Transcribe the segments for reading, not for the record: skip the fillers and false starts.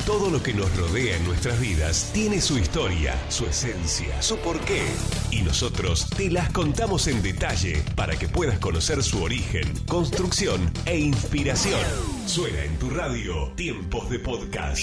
Todo lo que nos rodea en nuestras vidas tiene su historia, su esencia, su porqué. Y nosotros te las contamos en detalle para que puedas conocer su origen, construcción e inspiración. Suena en tu radio Tiempos de Podcast.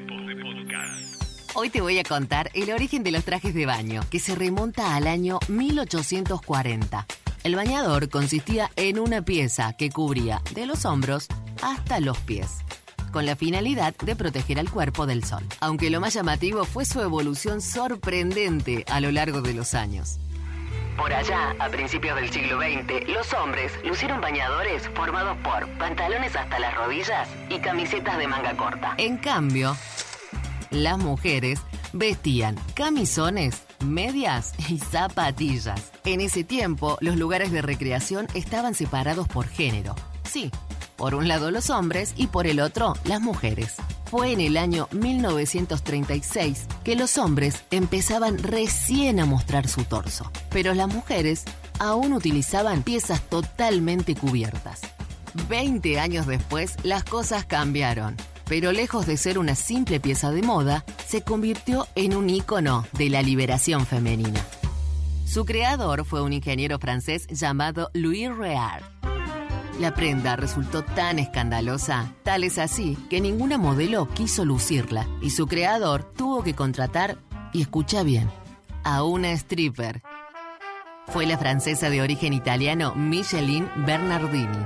Hoy te voy a contar el origen de los trajes de baño, que se remonta al año 1840. El bañador consistía en una pieza que cubría de los hombros hasta los pies, con la finalidad de proteger al cuerpo del sol. Aunque lo más llamativo fue su evolución sorprendente a lo largo de los años. Por allá, a principios del siglo XX, los hombres lucieron bañadores formados por pantalones hasta las rodillas y camisetas de manga corta. En cambio, las mujeres vestían camisones, medias y zapatillas. En ese tiempo, los lugares de recreación estaban separados por género. Sí, por un lado los hombres y por el otro las mujeres. Fue en el año 1936 que los hombres empezaban recién a mostrar su torso, pero las mujeres aún utilizaban piezas totalmente cubiertas. 20 años después, las cosas cambiaron, pero lejos de ser una simple pieza de moda, se convirtió en un ícono de la liberación femenina. Su creador fue un ingeniero francés llamado Louis Réard. La prenda resultó tan escandalosa, tal es así, que ninguna modelo quiso lucirla, y su creador tuvo que contratar, y escucha bien, a una stripper. Fue la francesa de origen italiano Micheline Bernardini,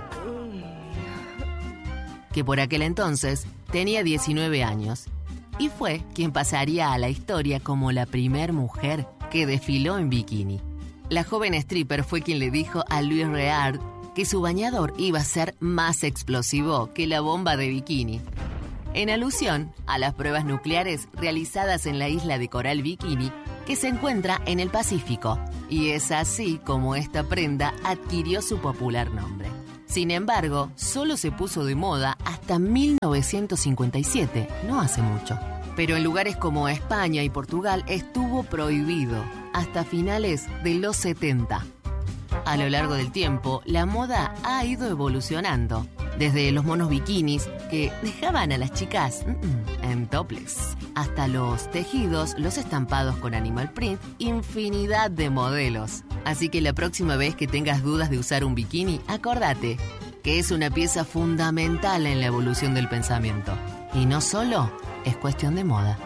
que por aquel entonces tenía 19 años, y fue quien pasaría a la historia como la primer mujer que desfiló en bikini. La joven stripper fue quien le dijo a Louis Réard que su bañador iba a ser más explosivo que la bomba de bikini, en alusión a las pruebas nucleares realizadas en la isla de Coral Bikini, que se encuentra en el Pacífico, y es así como esta prenda adquirió su popular nombre. Sin embargo, solo se puso de moda hasta 1957, no hace mucho. Pero en lugares como España y Portugal estuvo prohibido hasta finales de los 70. A lo largo del tiempo, la moda ha ido evolucionando, desde los monos bikinis que dejaban a las chicas en topless, hasta los tejidos, los estampados con animal print, infinidad de modelos. Así que la próxima vez que tengas dudas de usar un bikini, acordate que es una pieza fundamental en la evolución del pensamiento. Y no solo es cuestión de moda.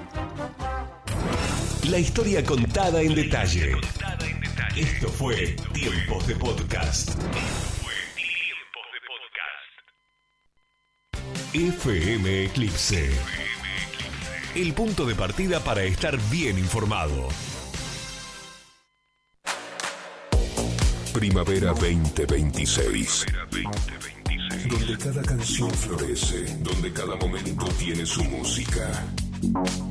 La historia contada en detalle. Esto fue Tiempos de Podcast. FM Eclipse. El punto de partida para estar bien informado. Primavera 2026. Donde cada canción florece, donde cada momento tiene su música.